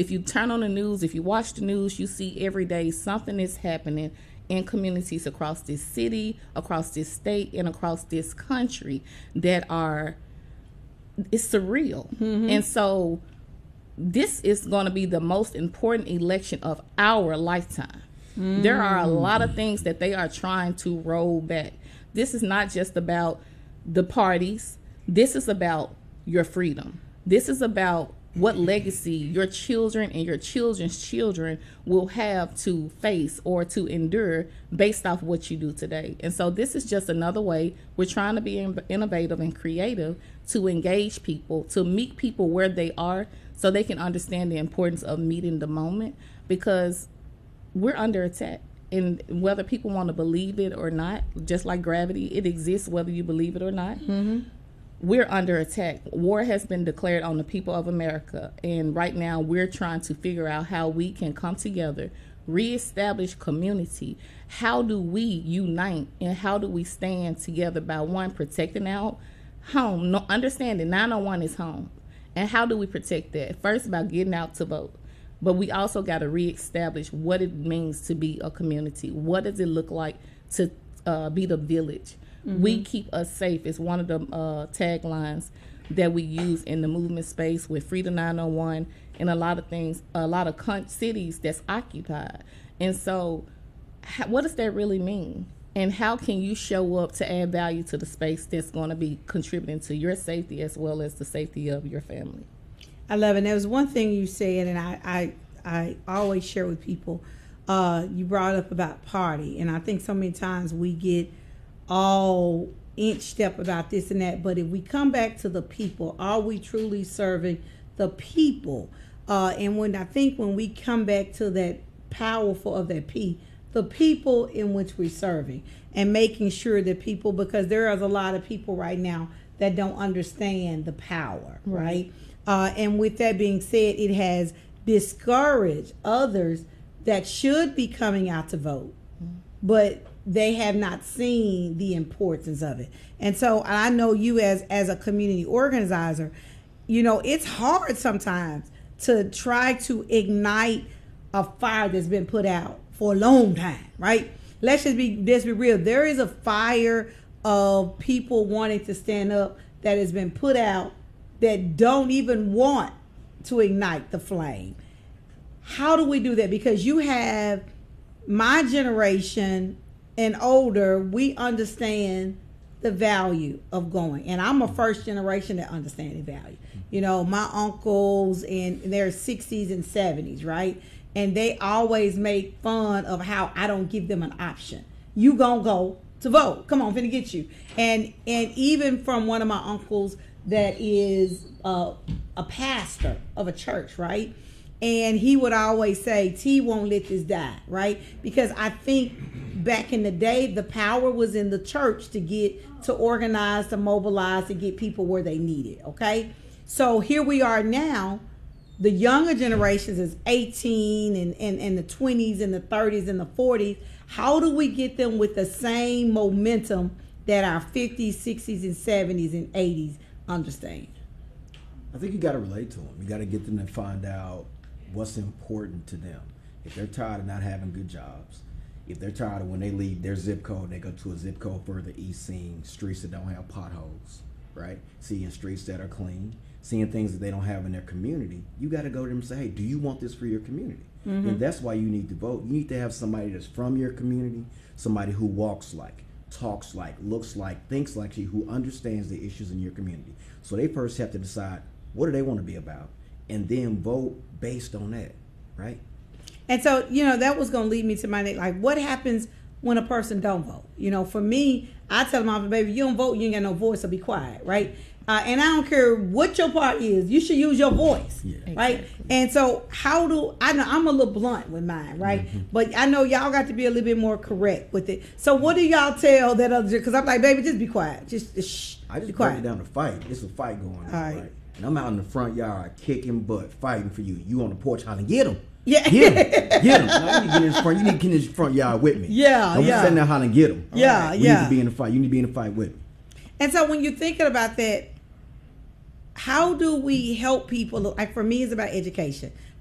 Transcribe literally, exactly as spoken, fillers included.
if you turn on the news, if you watch the news, you see every day something is happening in communities across this city, across this state, and across this country that are, it's surreal. Mm-hmm. And so this is going to be the most important election of our lifetime. Mm. There are a lot of things that they are trying to roll back. This is not just about the parties. This is about your freedom. This is about what legacy your children and your children's children will have to face or to endure based off what you do today. And so this is just another way we're trying to be innovative and creative to engage people, to meet people where they are so they can understand the importance of meeting the moment, because we're under attack. And whether people want to believe it or not, just like gravity, it exists whether you believe it or not. Mm-hmm. We're under attack. War has been declared on the people of America. And right now we're trying to figure out how we can come together, reestablish community. How do we unite, and how do we stand together by, one, protecting our home, no, understanding nine oh one is home. And how do we protect that? First, by getting out to vote. But we also got to reestablish what it means to be a community. What does it look like to uh, be the village? Mm-hmm. We keep us safe is one of the uh, taglines that we use in the movement space with Freedom nine oh one and a lot of things, a lot of con- cities that's occupied. And so how, what does that really mean? And how can you show up to add value to the space that's going to be contributing to your safety as well as the safety of your family? I love it. And there was one thing you said, and I, I, I always share with people, uh, you brought up about party. And I think so many times we get all inch step about this and that. But if we come back to the people, are we truly serving the people? Uh, and when I think when we come back to that powerful of that P, the people in which we're serving, and making sure that people, because there is a lot of people right now that don't understand the power, right? right? Uh, and with that being said, it has discouraged others that should be coming out to vote, but they have not seen the importance of it. And so I know you as, as a community organizer, you know, it's hard sometimes to try to ignite a fire that's been put out for a long time, right? Let's just be, let's be real. There is a fire of people wanting to stand up that has been put out that don't even want to ignite the flame. How do we do that? Because you have my generation and older, we understand the value of going. And I'm a first generation that understand the value. You know, my uncles in their sixties and seventies, right? And they always make fun of how I don't give them an option. You gonna go to vote. Come on, finna get you. And and even from one of my uncles that is uh, a pastor of a church, right? And he would always say, T won't let this die, right? Because I think back in the day, the power was in the church to get, to organize, to mobilize, to get people where they needed, okay? So here we are now. The younger generations is eighteen and, and, and the twenties and the thirties and the forties. How do we get them with the same momentum that our fifties, sixties, and seventies and eighties understand? I think you got to relate to them. You got to get them to find out what's important to them. If they're tired of not having good jobs, if they're tired of when they leave their zip code, they go to a zip code further east, seeing streets that don't have potholes, right? Seeing streets that are clean, seeing things that they don't have in their community, you got to go to them and say, hey, do you want this for your community? Mm-hmm. And that's why you need to vote. You need to have somebody that's from your community, somebody who walks like, talks like, looks like, thinks like you, who understands the issues in your community. So they first have to decide, what do they want to be about? And then vote based on that, right? And so, you know, that was going to lead me to my next, like, what happens when a person don't vote? You know, for me, I tell them, baby, you don't vote, you ain't got no voice, so be quiet, right? Uh, and I don't care what your party is, you should use your voice, yeah. right? Exactly. And so how do, I know I'm a little blunt with mine, right? Mm-hmm. But I know y'all got to be a little bit more correct with it. So what do y'all tell that other, because I'm like, baby, just be quiet. Just, just shh, I just be break quiet. it down to fight. It's a fight going on, All right. right? And I'm out in the front yard kicking butt, fighting for you. You on the porch hollering, get him. Yeah. Get him. Get him. Now, you need to get in this front. You need to get in this front yard with me. Yeah, I'm yeah. sitting there hollering, get him. Yeah, right? yeah. We need to be in the fight. You need to be in the fight with me. And so when you're thinking about that, how do we help people? Like for me, it's about education.